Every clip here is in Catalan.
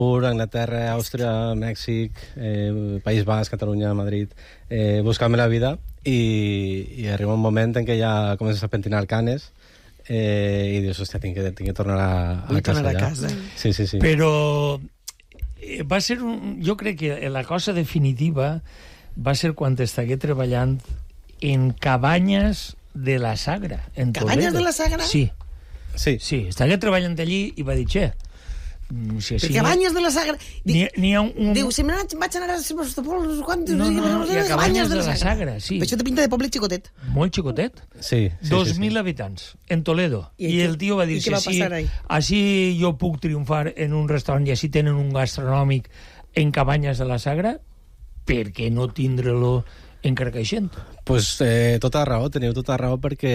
Anglaterra, Àustria, Mèxic, País Basc, Catalunya, Madrid, buscant-me la vida i arriba un moment en què ja comences a pentinar canes i dius, hòstia, tinc que tornar a casa. Sí. Però va ser jo crec que la cosa definitiva va ser quan estigué treballant en Cabanyes de la Sagra, en Toledo. Cabanyes de la Sagra? Sí, estigué treballant allí i va dir, perquè Cabanyes de la Sagra... Diu, si vaig anar a Sebastopol, Cabanyes de la Sagra, sí. Però això té pinta de poble xicotet. Molt xicotet. Sí. 2.000 habitants, en Toledo. I el tio va dir, així jo puc triomfar en un restaurant i així tenen un gastronòmic en Cabanyes de la Sagra, per què no tindre-lo en Carcaixent? Pues tota raó, teniu tota raó, perquè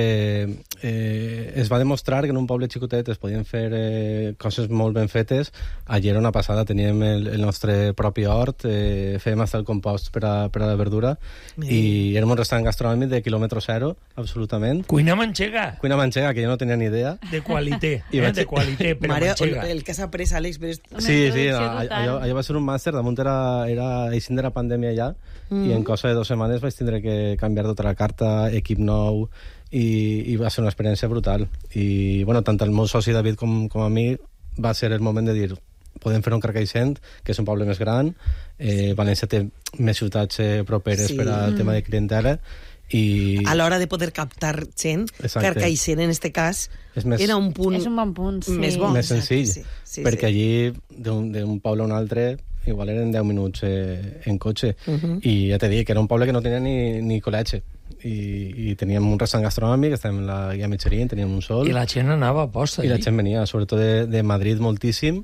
es va demostrar que en un poble xicotet es podien fer coses molt ben fetes. Allí era una passada, teníem el nostre propi hort, fèiem hasta el compost per a la verdura, i érem un restaurant gastronòmic de quilòmetre zero, absolutament. Cuina manxega, que jo no tenia ni idea. de qualité, de qualité, però manxega. El que s'ha après, Àlex. Sí, allò va ser un màster, damunt era eixint de la pandèmia ja, i en cosa de 2 setmanes vaig tindre que canviar tota la carta, equip nou, i va ser una experiència brutal. I, bueno, tant el meu soci David com a mi va ser el moment de dir, podem fer un Carcaixent, que és un poble més gran, València té més ciutats properes per al tema de clientela, i a l'hora de poder captar gent, Carcaixent en este cas era un punt, és un bon punt, més bo, més senzill, perquè allí d'un poble a un altre igual eren 10 minuts en cotxe, i ja t'he dit que era un poble que no tenia ni col·legi, i teníem un restaurant gastronòmic, estàvem en la guia Michelin, teníem un sol, i la gent anava a posta i la gent venia, sobretot de Madrid moltíssim,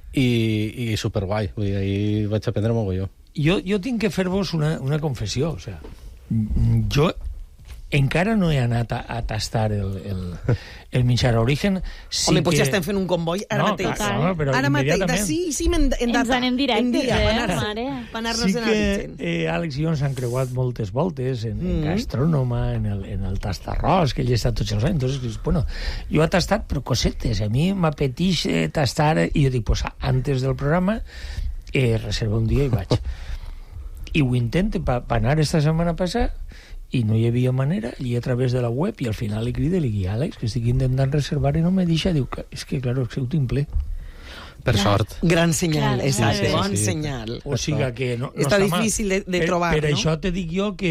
i superguai, vull dir, ahir vaig aprendre mogolló. Jo tinc que fer-vos una confessió, o sigui, jo encara no he anat a tastar el menjar Origen. Home, doncs ja estem fent un comboi ara mateix. No, però immediatament. Sí, ens anem directes, mare. Sí que Àlex i jo ens han creuat moltes voltes en Gastrònoma, en el tastarròs, que ell està tots els anys. Entonces, bueno, jo he tastat, però cosetes. A mi m'apeteix tastar, i jo dic, pues, antes del programa, reserva un dia i vaig. I ho intento per anar esta setmana passada, i no hi havia manera, i a través de la web, i al final li crida i li dic, Àlex, que estic intentant reservar i no me deixa. Diu, és que, clar, és que ho tinc ple. Per sort. Gran senyal, exacte, bon senyal. O sigui que no està difícil de trobar, no? Per això te dic jo que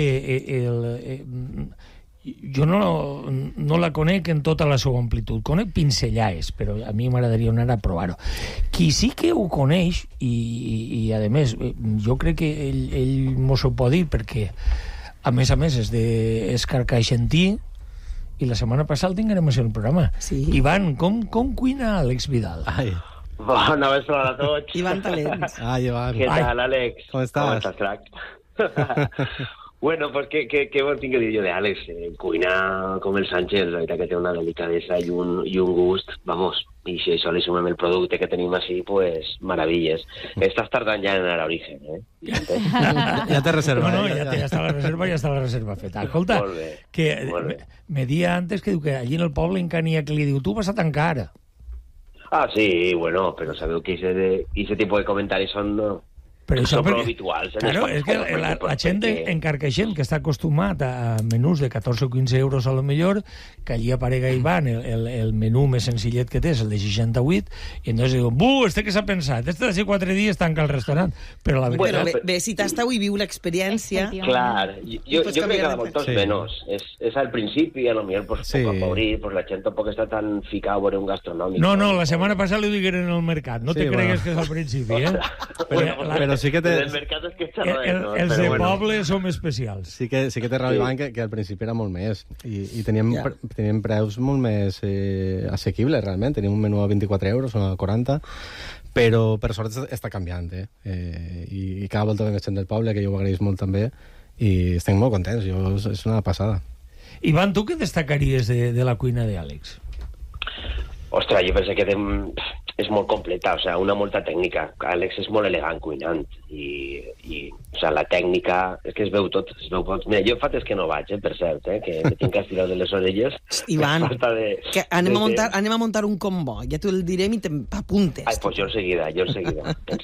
jo no la conec en tota la seva amplitud. Conec pincellaes, però a mi m'agradaria anar a provar-ho. Qui sí que ho coneix, i a més, jo crec que ell mos ho pot dir, perquè a més, és carcaixentí, i la setmana passada el tinguem en el programa. Sí. Ivan, com cuina Àlex Vidal? Ai. Bona vesprada a tots. Ivan Talents. Ai, Ivan. Què tal, Àlex? Com estàs? Com estàs, crac? Bueno, pues què vol tinc que dir jo de Àlex? Cuina com el Sánchez, la veritat que té una delicadesa i un gust, vamos, i si això li sumem el producte que tenim així, pues meravilles. Estàs tardant ja en anar a Origen, Ja t'he reservat. No, ja està la reserva feta. Escolta, que me dia antes que diu que allí en el poble en Cania que li diu, tu vas a tancar ara. Ah, sí, bueno, però sabeu que ese tipus de comentaris són prou habituals. Claro, és que la gent en Carcaixent, que està acostumat a menús de 14 o 15 euros a lo millor, que allí aparega Ivan, el menú més senzillet que té és el de 68, i entonces diuen, què s'ha pensat? D'aquí 4 dies tanca el restaurant. Però la veritat... Però bé, si t'està i viu l'experiència... Clar, jo crec que de molts menys. És al principi, a lo millor, poc a obrir, la gent tampoc està tan ficada a veure un gastronòmic. No, la setmana passada li ho digueren en el mercat. No te cregues que és al principi, Però sí que el mercat és que els de poble som especials. Sí que té raó, Ivan, que al principi era molt més, i teníem preus molt més assequibles, realment. Teníem un menú a 24 euros o a 40, però per sort està canviant, i cada volta que gent del poble, que jo ho agraïs molt també, i estem molt contents, és una passada. Ivan, tu què destacaries de la cuina d'Àlex? Ostres, jo penso que és molt completa, o sigui, una molta tècnica. Àlex és molt elegant cuinant, i o sigui, la tècnica, és que es veu tot. Mira, jo fa temps que no vaig, per cert, que me tinc que estirar de les orelles. Ivan, que anem a muntar un comboi, ja t'ho el direm i t'apuntes. Ai, pues jo en seguida.